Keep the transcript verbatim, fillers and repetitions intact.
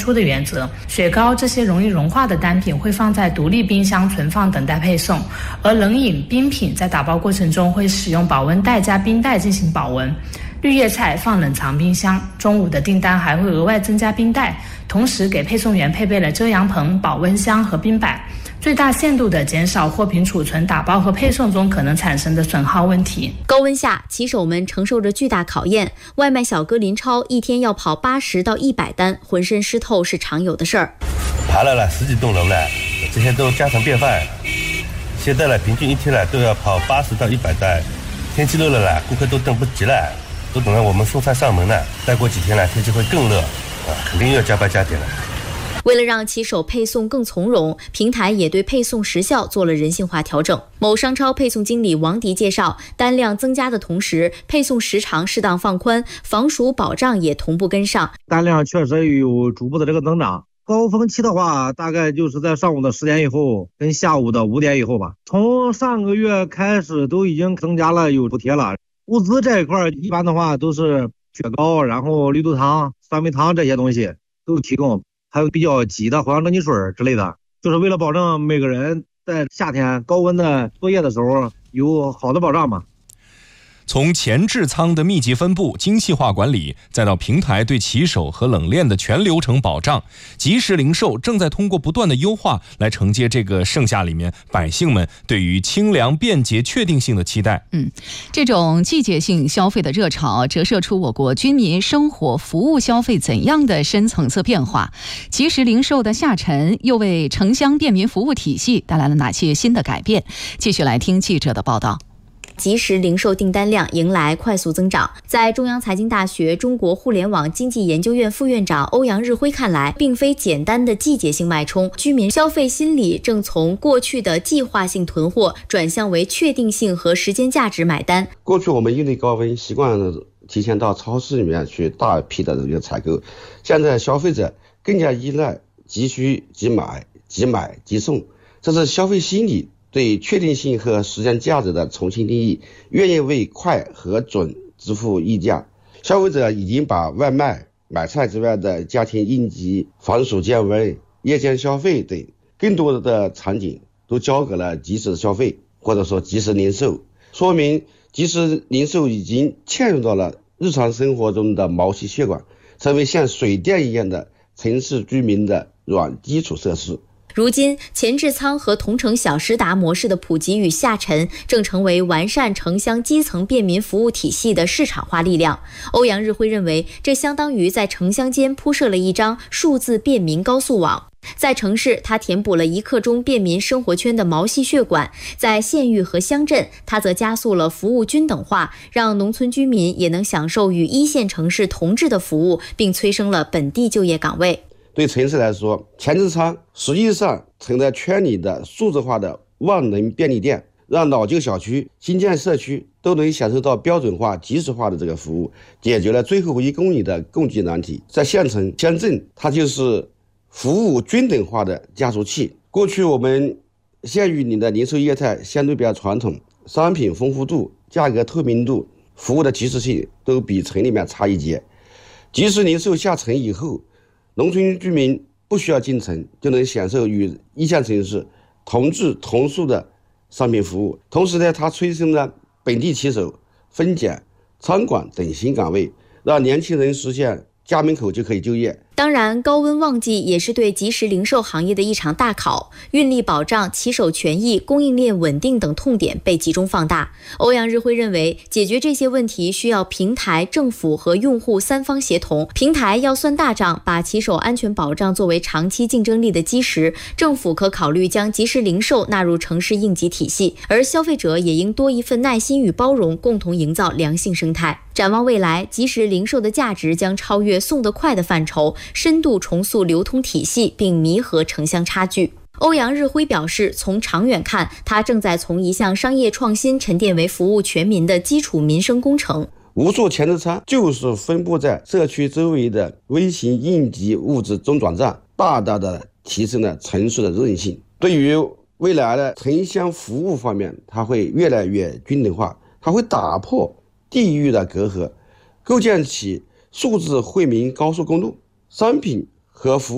出的原则。雪糕这些容易融化的单品会放在独立冰箱存放等待配送，而冷饮、冰品在打包过程中会使用保温袋加冰袋进行保温。绿叶菜放冷藏冰箱，中午的订单还会额外增加冰袋，同时给配送员配备了遮阳棚、保温箱和冰板，最大限度地减少货品储存、打包和配送中可能产生的损耗问题。 高温下，骑手们承受着巨大考验。外卖小哥林超一天要跑八十到一百单，浑身湿透是常有的事儿。 爬了了十几栋楼了，这些都家常便饭。现在呢，平均一天呢都要跑八十到一百单。天气热了啦，顾客都等不及了，都等着我们送菜上门了。再过几天呢，天气会更热，啊，肯定要加班加点了。 为了让骑手配送更从容，平台也对配送时效做了人性化调整。某商超配送经理王迪介绍，单量增加的同时，配送时长适当放宽，防暑保障也同步跟上。 单量确实有逐步的这个增长。高峰期的话，大概就是在上午的十点以后跟下午的五点以后吧。从上个月开始都已经增加了有补贴了。物资这一块一般的话都是雪糕，然后绿豆汤、酸梅汤这些东西都提供，还有比较急的藿香正气水之类的，就是为了保证每个人在夏天高温的作业的时候有好的保障嘛。 从前置仓的密集分布、精细化管理，再到平台对骑手和冷链的全流程保障，即时零售正在通过不断的优化来承接这个盛夏里面百姓们对于清凉、便捷、确定性的期待。 嗯，这种季节性消费的热潮折射出我国居民生活服务消费怎样的深层次变化。即时零售的下沉又为城乡便民服务体系带来了哪些新的改变？继续来听记者的报道。 即时零售订单量迎来快速增长。在中央财经大学中国互联网经济研究院副院长欧阳日辉看来，并非简单的季节性脉冲，居民消费心理正从过去的计划性囤货转向为确定性和时间价值买单。 过去我们应对高温习惯了提前到超市里面去大批的这个采购，现在消费者更加依赖即需即买、即买即送，这是消费心理对确定性和时间价值的重新定义，愿意为快和准支付溢价。消费者已经把外卖、买菜之外的家庭应急、防暑降温、夜间消费等更多的场景都交给了即时消费，或者说即时零售，说明即时零售已经嵌入到了日常生活中的毛细血管，成为像水电一样的城市居民的软基础设施。 如今，前置仓和同城小时达模式的普及与下沉，正成为完善城乡基层便民服务体系的市场化力量。欧阳日辉认为，这相当于在城乡间铺设了一张数字便民高速网。在城市，它填补了一刻钟便民生活圈的毛细血管；在县域和乡镇，它则加速了服务均等化，让农村居民也能享受与一线城市同质的服务，并催生了本地就业岗位。 对城市来说，前置仓实际上成了圈里的数字化的万能便利店，让老旧小区、新建社区都能享受到标准化、即时化的这个服务，解决了最后一公里的供给难题。在县城、乡镇，它就是服务均等化的加速器。过去我们县域里的零售业态相对比较传统，商品丰富度、价格透明度、服务的及时性都比城里面差一截。即时零售下沉以后，农村居民不需要进城就能享受与一线城市同质同数的商品服务，同时呢，它催生了本地骑手、分拣、仓管等新岗位，让年轻人实现家门口就可以就业。 当然，高温旺季也是对即时零售行业的一场大考，运力保障、骑手权益、供应链稳定等痛点被集中放大。欧阳日辉认为，解决这些问题需要平台、政府和用户三方协同。平台要算大账，把骑手安全保障作为长期竞争力的基石；政府可考虑将即时零售纳入城市应急体系，而消费者也应多一份耐心与包容，共同营造良性生态。展望未来，即时零售的价值将超越送得快的范畴，深度重塑流通体系，并弥合城乡差距。欧阳日辉表示，从长远看，他正在从一项商业创新沉淀为服务全民的基础民生工程。 无数前置仓就是分布在社区周围的微型应急物资中转站，大大的提升了城市的韧性。对于未来的城乡服务方面，它会越来越均等化，它会打破地域的隔阂，构建起数字惠民高速公路。商品和服务